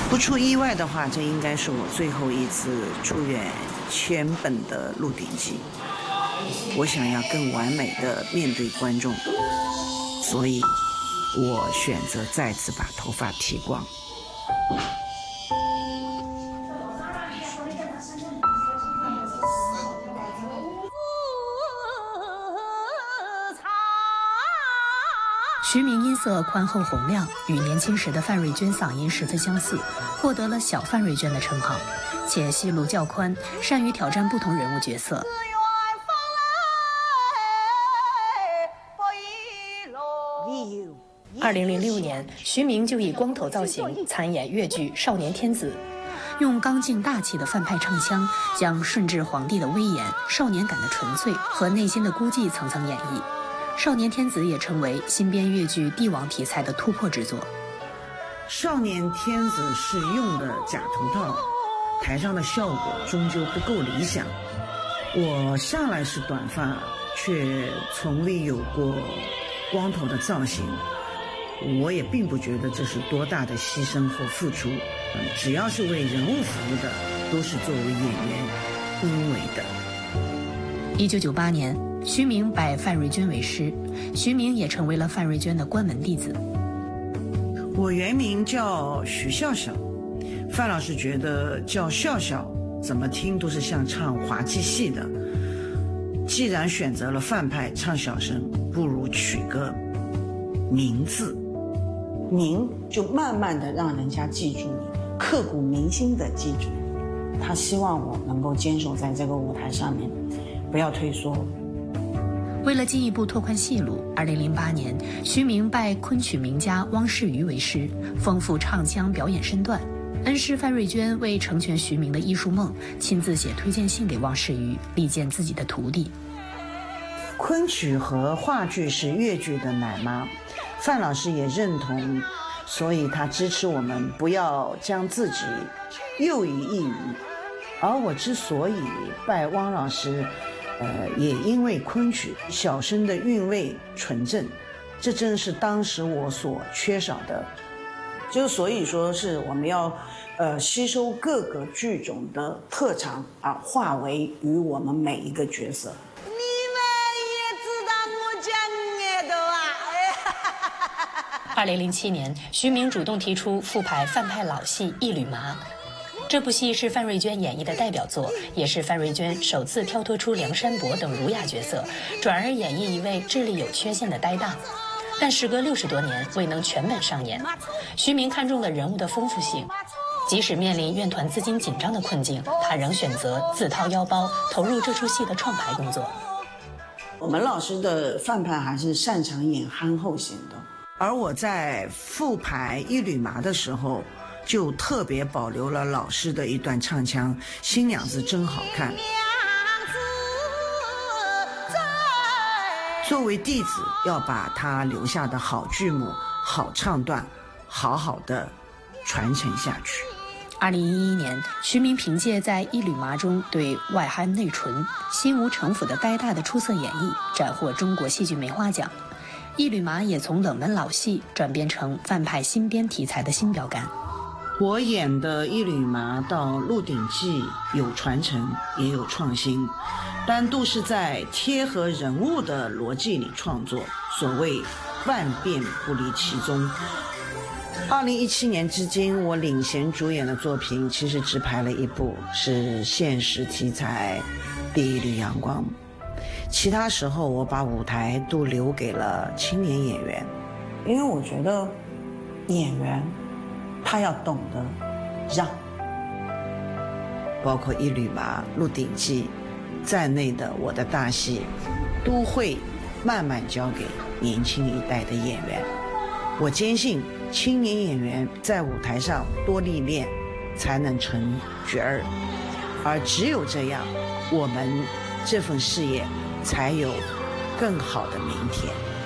不出意外的话，这应该是我最后一次出演全本的《鹿鼎记》。我想要更完美的面对观众，所以我选择再次把头发剃光。 徐明音色宽厚洪亮，与年轻时的范瑞娟嗓音十分相似，获得了小范瑞娟的称号，且戏路较宽，善于挑战不同人物角色。2006年，徐明就以光头造型参演越剧《少年天子》，用刚劲大气的范派唱腔，将顺治皇帝的威严、少年感的纯粹和内心的孤寂层层演绎。《少年天子》也成为新编越剧帝王题材的突破之作。 少年天子是用的假头套，台上的效果终究不够理想。我向来是短发，却从未有过光头的造型。我也并不觉得这是多大的牺牲或付出，只要是为人物服务的，都是作为演员应为的。 1998年，徐明拜范瑞娟为师，徐明也成为了范瑞娟的关门弟子。 我原名叫许笑笑，范老师觉得叫笑笑怎么听都是像唱滑稽戏的，既然选择了范派唱小生，不如取个名字，名就慢慢的让人家记住你，刻骨铭心的记住你。他希望我能够坚守在这个舞台上面，不要退缩。 为了进一步拓宽戏路，2008年，徐明拜昆曲名家汪世瑜为师，丰富唱腔表演身段。恩师范瑞娟为成全徐明的艺术梦，亲自写推荐信给汪世瑜，力荐自己的徒弟。 昆曲和话剧是越剧的奶妈，范老师也认同，所以他支持我们不要将自己囿于一隅。而我之所以拜汪老师，也因为昆曲小生的韵味纯正，这正是当时我所缺少的。就所以说是我们要吸收各个剧种的特长啊，化为于我们每一个角色。 你们也知道我讲的啊 ！2007年，徐明主动提出复排范派老戏《一缕麻》。这部戏是范瑞娟演绎的代表作，也是范瑞娟首次跳脱出梁山伯等儒雅角色，转而演绎一位智力有缺陷的呆大。但时隔60多年未能全本上演，徐明看中了人物的丰富性，即使面临院团资金紧张的困境，他仍选择自掏腰包投入这出戏的创排工作。 我们老师的范派还是擅长演憨厚型的，而我在复排《一缕麻》的时候，就特别保留了老师的一段唱腔，新娘子真好看。作为弟子，要把他留下的好剧目、好唱段，好好的传承下去。 2011年，徐明凭借在《一缕麻》中对外憨内纯、心无城府的呆大的出色演绎，斩获中国戏剧梅花奖。《一缕麻》也从冷门老戏转变成范派新编题材的新标杆。 我演的《一缕麻》到《鹿鼎记》有传承，也有创新，但都是在贴合人物的逻辑里创作，所谓万变不离其宗。2017年至今，我领衔主演的作品其实只排了一部，是现实题材《第一缕阳光》，其他时候我把舞台都留给了青年演员，因为我觉得演员他要懂得让，包括《一缕麻》《鹿鼎记》在内的我的大戏，都会慢慢交给年轻一代的演员。我坚信青年演员在舞台上多历练，才能成角儿，而只有这样，我们这份事业才有更好的明天。